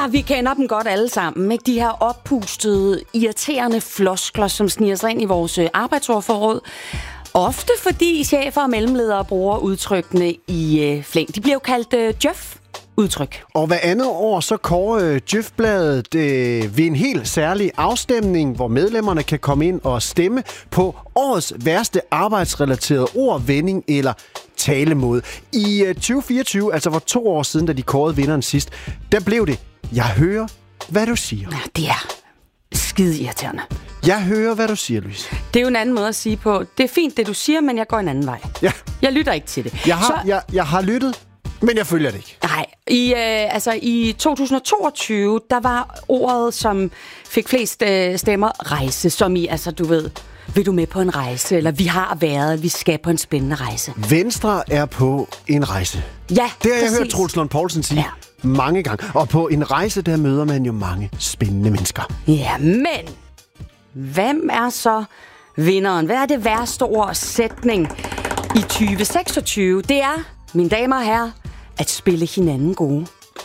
vi kender dem godt alle sammen, ikke? De her oppustede, irriterende floskler, som sniger sig ind i vores arbejdsordforråd. Ofte fordi chefer og mellemledere bruger udtrykkene i flæng. De bliver jo kaldt Djøf-udtryk. Og hver andet år så kårer Djøf-bladet ved en helt særlig afstemning, hvor medlemmerne kan komme ind og stemme på årets værste arbejdsrelaterede ord, vending eller talemåde. I 2024, altså for 2 år siden, da de kårede vinderen sidst, der blev det, jeg hører, hvad du siger. Ja, det er skide irriterende. Jeg hører, hvad du siger, Louise. Det er jo en anden måde at sige på, det er fint, det du siger, men jeg går en anden vej. Ja. Jeg lytter ikke til det. Jeg har lyttet, men jeg følger det ikke. Nej, i 2022, der var ordet, som fik flest stemmer, rejse, som i, altså du ved, vil du med på en rejse, eller vi har været, vi skal på en spændende rejse. Venstre er på en rejse. Ja, det har jeg hørt Troels Lund Poulsen sige mange gange. Og på en rejse, der møder man jo mange spændende mennesker. Ja, men hvem er så vinderen? Hvad er det værste ord sætning i 2026? Det er, mine damer og herrer, at spille hinanden gode.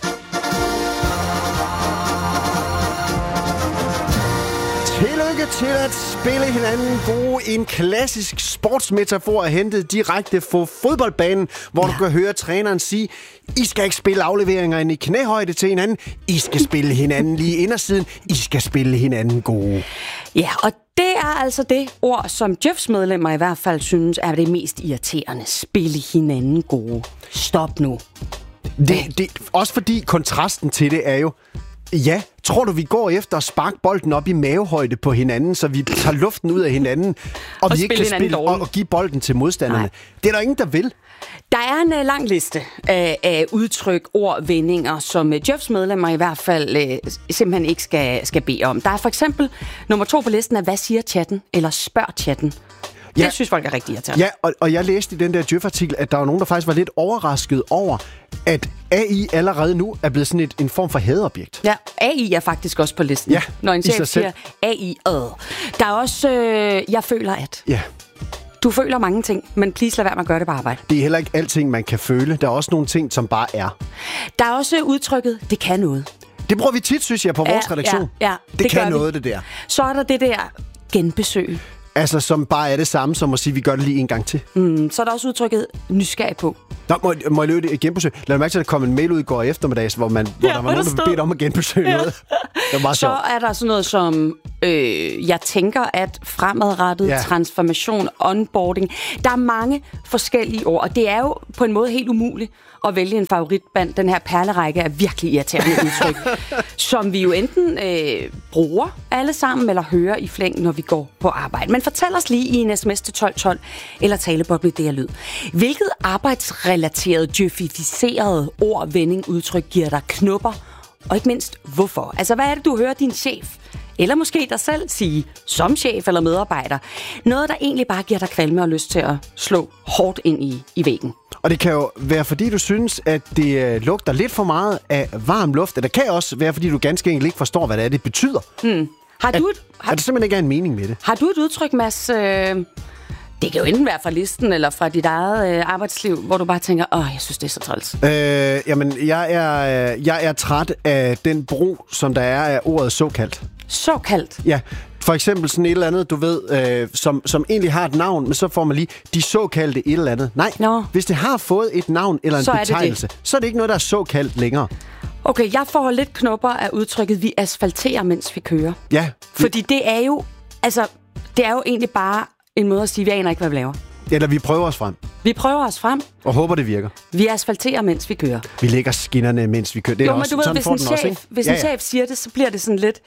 Tillykke til at spille hinanden gode. En klassisk sportsmetafor er hentet direkte fra fodboldbanen, hvor du kan høre træneren sige, I skal ikke spille afleveringer ind i knæhøjde til hinanden. I skal spille hinanden lige indersiden. I skal spille hinanden gode. Ja, og det er altså det ord, som Djøfs medlemmer i hvert fald synes er det mest irriterende. Spille hinanden gode. Stop nu. Det, også fordi kontrasten til det er jo, ja, tror du, vi går efter at sparke bolden op i mavehøjde på hinanden, så vi tager luften ud af hinanden, og vi ikke kan spille og give bolden til modstanderne? Nej. Det er der ingen, der vil. Der er en lang liste af udtryk, ord, vendinger, som Djøfs medlemmer i hvert fald simpelthen ikke skal bede om. Der er for eksempel nummer 2 på listen af, hvad siger chatten, eller spørg chatten. Ja. Det synes folk er rigtig irriterende. Ja, og jeg læste i den der Djøf-artikel, at der var nogen, der faktisk var lidt overrasket over, at AI allerede nu er blevet sådan en form for hadobjekt. Ja, AI er faktisk også på listen. Ja, når en chef siger AI. Der er også, jeg føler at. Ja. Du føler mange ting, men please lad være med at gøre det på arbejde. Det er heller ikke alting, man kan føle. Der er også nogle ting, som bare er. Der er også udtrykket, det kan noget. Det bruger vi tit, synes jeg, på vores redaktion. Ja, det kan noget, det der. Så er der det der genbesøg. Altså, som bare er det samme som at sige, vi gør det lige en gang til. Så er der også udtrykket nysgerrig på. Nå, må jeg løbe det genbesøg? Lad mig mærke til, at der kom en mail ud i går eftermiddags, hvor der var nogen, der bedte om at genbesøge noget. Det var så er der sådan noget som, jeg tænker, at fremadrettet transformation, onboarding. Der er mange forskellige ord, og det er jo på en måde helt umuligt at vælge en favoritband. Den her perlerække er virkelig irriterende udtryk, som vi jo enten bruger alle sammen, eller hører i flæng, når vi går på arbejde. Men fortæl os lige i en sms til 1212, eller taleboble det lyd. Hvilket arbejdsrelateret, djøfificeret ord, vending, udtryk giver dig knupper? Og ikke mindst, hvorfor? Altså, hvad er det, du hører din chef, eller måske dig selv sige, som chef eller medarbejder? Noget, der egentlig bare giver dig kvalme og lyst til at slå hårdt ind i væggen. Og det kan jo være, fordi du synes, at det lugter lidt for meget af varm luft. Eller det kan også være, fordi du ganske enkelt ikke forstår, hvad det betyder. At der simpelthen ikke er en mening med det. Har du et udtryk, Mads? Det kan jo enten være fra listen eller fra dit eget arbejdsliv, hvor du bare tænker, jeg synes, det er så træls. Jamen, jeg er træt af den brug, som der er af ordet såkaldt. Såkaldt? Ja. For eksempel sådan et eller andet, du ved, som egentlig har et navn, men så får man lige de såkaldte et eller andet. Nej, hvis det har fået et navn eller en betegnelse, så er det ikke noget, der er såkaldt længere. Okay, jeg får lidt knupper af udtrykket, vi asfalterer, mens vi kører. Ja. Fordi det er jo egentlig bare en måde at sige, vi aner ikke, hvad vi laver. Eller vi prøver os frem. Vi prøver os frem. Og håber, det virker. Vi asfalterer, mens vi kører. Vi lægger skinnerne, mens vi kører. Det er men du ved, hvis en chef siger det, så bliver det sådan lidt,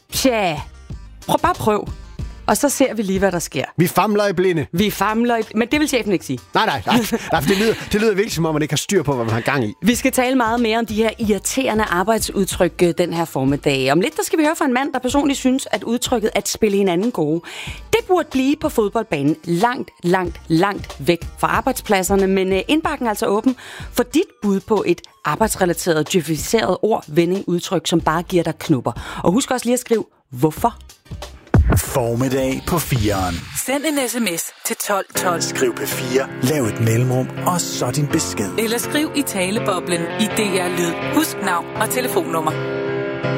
prøv. Og så ser vi lige, hvad der sker. Vi famler i blinde. Men det vil chefen ikke sige. Nej. Det lyder virkelig, som om man ikke har styr på, hvad man har gang i. Vi skal tale meget mere om de her irriterende arbejdsudtryk den her formiddag. Om lidt, der skal vi høre fra en mand, der personligt synes, at udtrykket at spille hinanden gode, det burde blive på fodboldbanen langt væk fra arbejdspladserne. Men indbakken er altså åben for dit bud på et arbejdsrelateret, djøfificeret ord, vending, udtryk, som bare giver dig knupper. Og husk også lige at skrive, hvorfor. Formiddag på 4'eren. Send en sms til 1212. Skriv P4, lav et mellemrum, og så din besked. Eller skriv i taleboblen i DR Lyd. Husk navn og telefonnummer.